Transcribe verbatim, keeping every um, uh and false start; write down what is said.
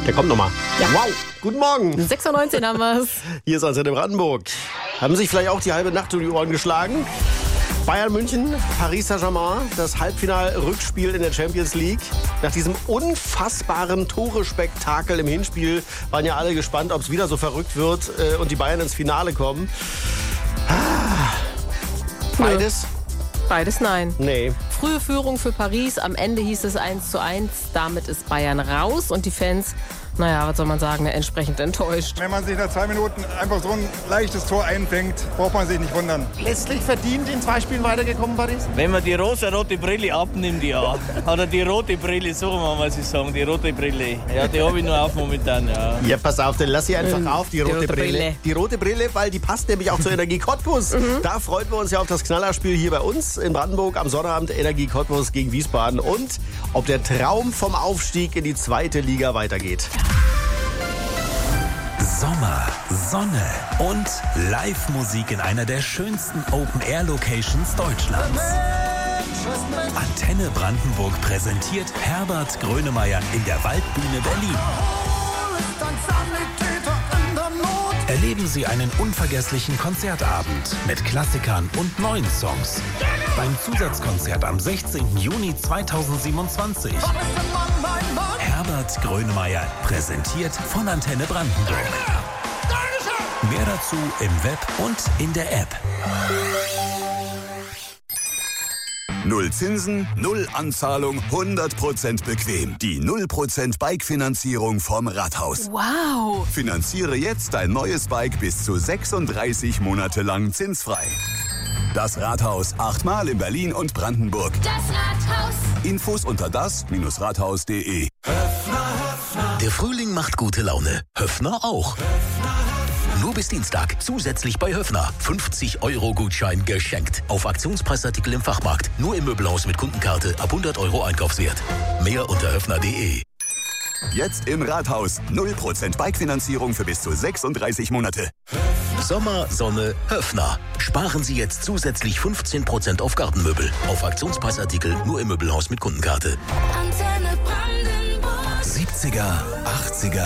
Der kommt nochmal. Ja. Wow, guten Morgen. sechs Uhr neunzehn haben wir's. Hier ist Antenne Brandenburg. Haben sich vielleicht auch die halbe Nacht um die Ohren geschlagen? Bayern München, Paris Saint-Germain, das Halbfinal-Rückspiel in der Champions League. Nach diesem unfassbaren Tore-Spektakel im Hinspiel waren ja alle gespannt, ob es wieder so verrückt wird äh, und die Bayern ins Finale kommen. Ah. Beides? Beides nein. Nee. Frühe Führung für Paris, am Ende hieß es eins zu eins. Damit ist Bayern raus und die Fans, naja, was soll man sagen, entsprechend enttäuscht. Wenn man sich nach zwei Minuten einfach so ein leichtes Tor einfängt, braucht man sich nicht wundern. Letztlich verdient in zwei Spielen weitergekommen, Paris? Wenn man die rosa-rote Brille abnimmt, ja. Oder die rote Brille, so muss ich sagen, die rote Brille. Ja, die habe ich nur auf momentan, ja. Ja, pass auf, dann lass sie einfach Ähm, auf, die rote, die rote Brille. Brille. Die rote Brille, weil die passt nämlich auch zur Energie Cottbus. Mhm. Da freuen wir uns ja auf das Knallerspiel hier bei uns in Brandenburg am Sonnabend. Energie Cottbus gegen Wiesbaden. Und ob der Traum vom Aufstieg in die zweite Liga weitergeht. Sommer, Sonne und Live-Musik in einer der schönsten Open-Air-Locations Deutschlands. Antenne Brandenburg präsentiert Herbert Grönemeyer in der Waldbühne Berlin. Erleben Sie einen unvergesslichen Konzertabend mit Klassikern und neuen Songs. Beim Zusatzkonzert am sechzehnten Juni zweitausendsiebenundzwanzig. Herbert Grönemeyer präsentiert von Antenne Brandenburg. Mehr dazu im Web und in der App. Null Zinsen, null Anzahlung, hundert Prozent bequem. Die null Prozent Bike-Finanzierung vom Rathaus. Wow. Finanziere jetzt dein neues Bike bis zu sechsunddreißig Monate lang zinsfrei. Das Rathaus, achtmal in Berlin und Brandenburg. Das Rathaus. Infos unter das Rathaus punkt de. Der Frühling macht gute Laune. Höffner auch. Nur bis Dienstag zusätzlich bei Höffner. fünfzig Euro Gutschein geschenkt. Auf Aktionspreisartikel im Fachmarkt. Nur im Möbelhaus mit Kundenkarte ab hundert Euro Einkaufswert. Mehr unter höffner punkt de. Jetzt im Rathaus. null Prozent Bike-Finanzierung für bis zu sechsunddreißig Monate. Sommer, Sonne, Höffner. Sparen Sie jetzt zusätzlich fünfzehn Prozent auf Gartenmöbel. Auf Aktionspreisartikel nur im Möbelhaus mit Kundenkarte. Antenne Brandenburg. siebziger, achtziger,